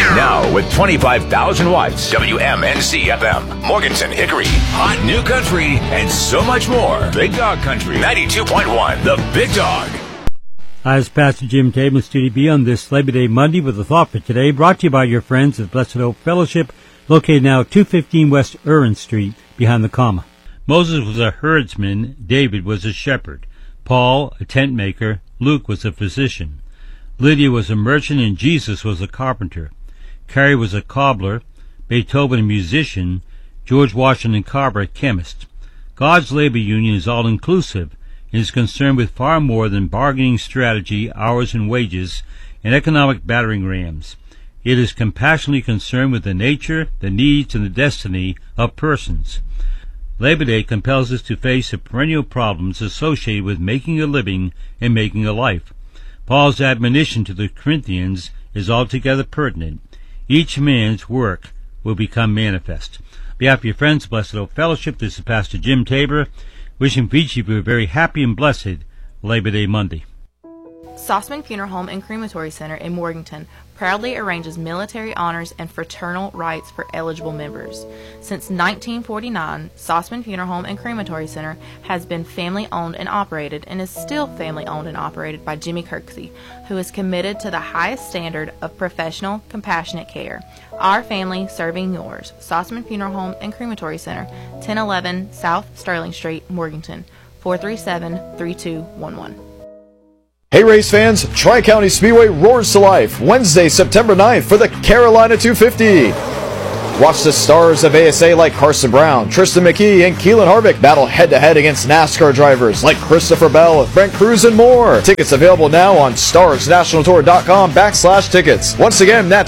Now with 25,000 watts, WMNC FM, Morganton, Hickory, hot new country, and so much more. Big Dog Country 92.1, the Big Dog. Hi, it's Pastor Jim Tabin, Studio B on this Labor Day Monday with a thought for today, brought to you by your friends at Blessed Hope Fellowship, located now at 215 West Irwin Street, behind the comma. Moses was a herdsman, David was a shepherd, Paul a tent maker, Luke was a physician, Lydia was a merchant, and Jesus was a carpenter. Carey was a cobbler, Beethoven a musician, George Washington Carver a chemist. God's labor union is all-inclusive and is concerned with far more than bargaining strategy, hours and wages, and economic battering rams. It is compassionately concerned with the nature, the needs, and the destiny of persons. Labor Day compels us to face the perennial problems associated with making a living and making a life. Paul's admonition to the Corinthians is altogether pertinent. Each man's work will become manifest. On behalf of your friends, Blessed Hope Fellowship, this is Pastor Jim Tabor, wishing each of you a very happy and blessed Labor Day Monday. Sossman Funeral Home and Crematory Center in Morganton proudly arranges military honors and fraternal rites for eligible members. Since 1949, Sossman Funeral Home and Crematory Center has been family-owned and operated and is still family-owned and operated by Jimmy Kirksey, who is committed to the highest standard of professional, compassionate care. Our family serving yours. Sossman Funeral Home and Crematory Center, 1011 South Sterling Street, Morganton, 437-3211. Hey race fans, Tri-County Speedway roars to life Wednesday, September 9th for the Carolina 250. Watch the stars of ASA like Carson Brown, Tristan McKee, and Keelan Harvick battle head-to-head against NASCAR drivers like Christopher Bell, Brent Cruz, and more. Tickets available now on starsnationaltour.com/tickets. Once again, that's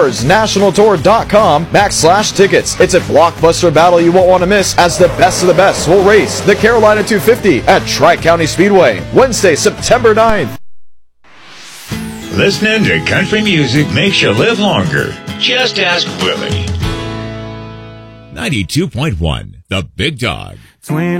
starsnationaltour.com/tickets. It's a blockbuster battle you won't want to miss, as the best of the best will race the Carolina 250 at Tri-County Speedway, Wednesday, September 9th. Listening to country music makes you live longer. Just ask Willie. 92.1, the Big Dog.